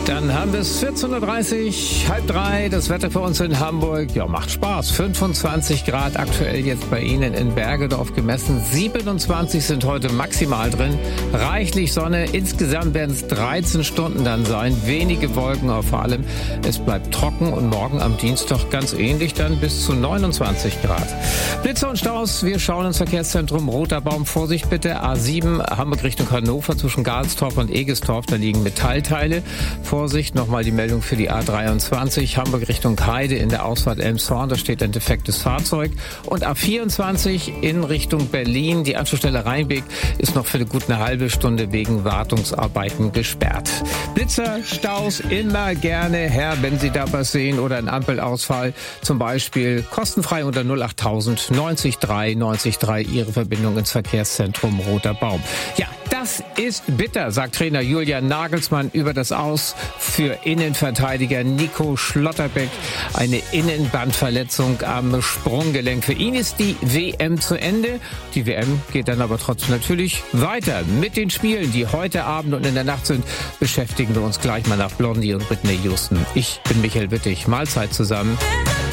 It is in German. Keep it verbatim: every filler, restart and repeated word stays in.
Dann haben wir es vierzehn Uhr dreißig, halb drei, das Wetter für uns in Hamburg. Ja, macht Spaß. fünfundzwanzig Grad aktuell jetzt bei Ihnen in Bergedorf gemessen. siebenundzwanzig sind heute maximal drin. Reichlich Sonne. Insgesamt werden es dreizehn Stunden dann sein. Wenige Wolken, aber vor allem es bleibt trocken und morgen am Dienstag ganz ähnlich dann bis zu neunundzwanzig Grad. Blitze und Staus. Wir schauen ins Verkehrszentrum Roter Baum. Vorsicht bitte. A sieben, Hamburg Richtung Hannover zwischen Galstorf und Egestorf. Da liegen Metallteile. Vorsicht, nochmal die Meldung für die A dreiundzwanzig, Hamburg Richtung Heide in der Ausfahrt Elmshorn, da steht ein defektes Fahrzeug. Und A vierundzwanzig in Richtung Berlin, die Anschlussstelle Rheinbeck ist noch für eine gute halbe Stunde wegen Wartungsarbeiten gesperrt. Blitzer, Staus immer gerne her, wenn Sie da was sehen oder einen Ampelausfall, zum Beispiel kostenfrei unter null achttausend neunzig drei neunzig drei Ihre Verbindung ins Verkehrszentrum Roter Baum. Ja, das ist bitter, sagt Trainer Julian Nagelsmann über das Aus für Innenverteidiger Nico Schlotterbeck. Eine Innenbandverletzung am Sprunggelenk. Für ihn ist die W M zu Ende. Die W M geht dann aber trotzdem natürlich weiter. Mit den Spielen, die heute Abend und in der Nacht sind, beschäftigen wir uns gleich mal nach Blondie und Whitney Houston. Ich bin Michael Wittig. Mahlzeit zusammen.